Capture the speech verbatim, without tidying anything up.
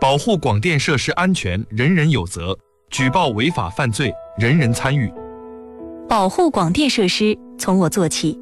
保护广电设施安全，人人有责；举报违法犯罪，人人参与。 保护广电设施，从我做起。